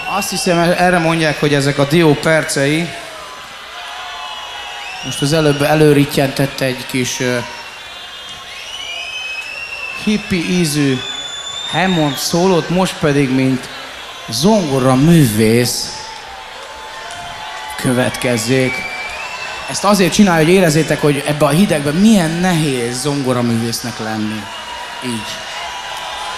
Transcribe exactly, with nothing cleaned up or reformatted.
Azt hiszem, erre mondják, hogy ezek a dió percei. Most az előbb előrittyentette egy kis uh, hippi ízű Hammond szólót, most pedig, mint zongora művész következzék. Ezt azért csinálja, hogy érezzétek, hogy ebbe a hidegben milyen nehéz zongoraművésznek lenni. Így.